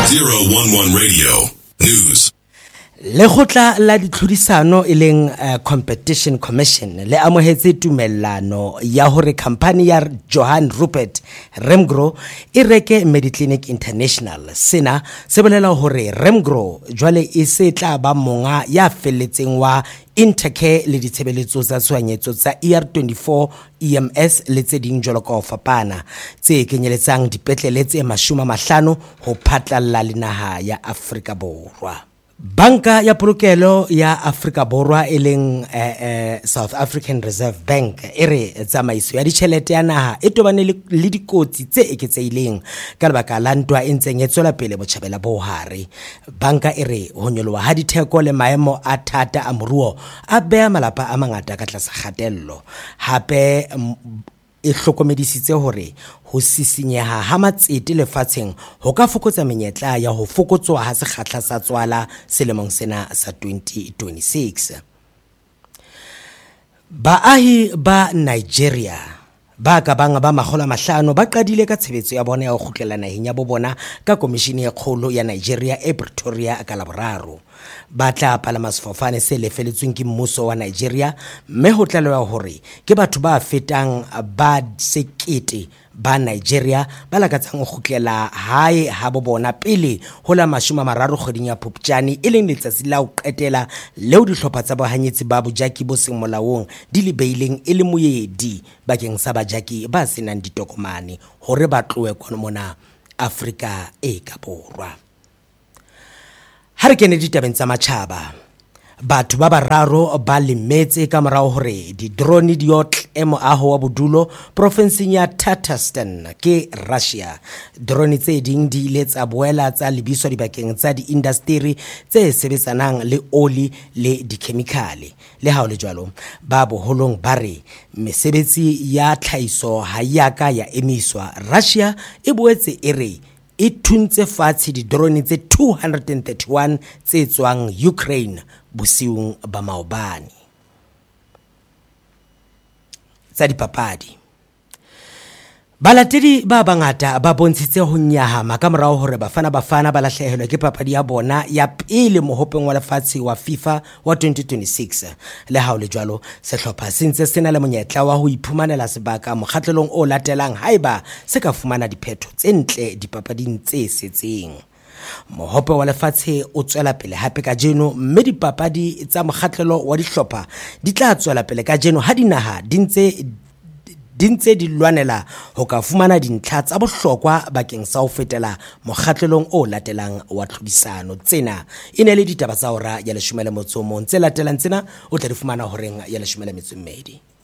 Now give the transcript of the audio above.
011 Radio News. Lekgotla la ditlhodisano Competition Commission le amohetse tumellano ya hore khampani ya Johan Rupert Remgro e reke Mediclinic International. Sena se bolela hore Remgro jwale e se tla ba monga ya felletseng wa Intercare le ditshebeletso tsa tshohanyetso tsa ER24 EMS le tse ding jwalo ka ho fapana tse kenyeletsang dipetlele tse 50 ho phatlalla le naha ya Afrika Borwa. Banka ya polokelo ya Afrika Borwa South African Reserve Bank ere tsamaiso ya ditjhelete ya naha e tobane le dikotsi tse eketseileng ka lebaka la ntwa e ntseng e tswela pele botjhabela bo hare. Banka ere ho nyoloha ha ditheko le maemo a thata a moruo a beha malapa a mangata ka tlasa kgatello. Hape e hlokomedisitse hore ho sisinyeha ha matsete lefatsheng ho ka fokotsa menyetla ya ho fokotswa ha sekgahla sa tswala selemong sena sa 2026. Baahi ba Nigeria ba ka banga ba 500 ba qadile ka tshebetso ya bona ya ho kgutlela naheng ya bona ka komishini ya kgolo ya Nigeria e Pretoria ka Laboraro. Ba tla palama sefofane se lefeletsweng ke mmuso wa Nigeria, mme ho tlalewa hore ke batho ba fetang ba 1,000 ba Nigeria ba lakatsang ho kgutlela hae ha bona pele ho la 30 kgweding ya Phupjane e leng letsatsi la ho qetela leo dihlopha tsa bohanyetsi ba bojaki bo seng molaong di lebeileng e le moedi bakeng sa bajaki ba senang ditokomane hore ba tlohe mona Afrika e ka Borwa. Ha re kene ditabeng tsa matjhaba, batho ba bararo ba lemetse ka morao hore di drone di otle moaho wa bodulo provinseng ya Tatarstan ke Russia. Drone tse ding di ile tsa boela tsa lebiswa dibakeng tsa di-industry tse sebetsanang le oli le dikhemikhale. Le ha o le jwalo, ba boholong ba re mesebetsi ya tlhahiso ha ya ka ya emiswa. Russia e boetse e re e thuntse fatshe di-drone tse 231 tse tswang Ukraine bosiung ba maobane. Tsa dipapadi, balatedi ba bangata ba bontshitse ho nyahama ka morao hore bafana ba lahlehelwa ke papadi ya bona ya pele mohopeng wa lefatshe wa FIFA wa 2026. Le ha o le jwalo, sehlopha se ntse sena le monyetla wa ho iphumanela sebaka mokgatlelong o latelang haeba se ka fumana diphetho tse ntle dipapading tse setseng. Mohope wa lefatshe o tswela pele hape ka jeno, mme dipapadi tsa mokgatlelo wa dihlopha di tla tswela pele ka jeno ha dinaha di ntse di lwanela ho ka fumana dintlha tsa bohlokwa bakeng sa ho fetela mokgatlelong o latelang wa tlhodisano. Tsena e ne le ditaba tsa hora ya 11 tse latelang tsena o tla di fumana horeng ya 12.